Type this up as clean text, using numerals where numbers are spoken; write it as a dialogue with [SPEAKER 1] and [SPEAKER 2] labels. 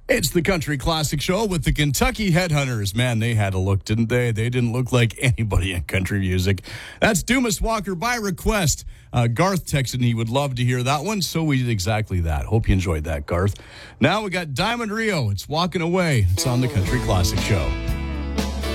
[SPEAKER 1] It's the Country Classic Show with the Kentucky Headhunters. Man, they had a look, didn't they? They didn't look like anybody in country music. That's Dumas Walker by request. Garth texted and he would love to hear that one, so we did exactly that. Hope you enjoyed that, Garth. Now we got Diamond Rio. It's Walking Away. It's on the Country Classic Show.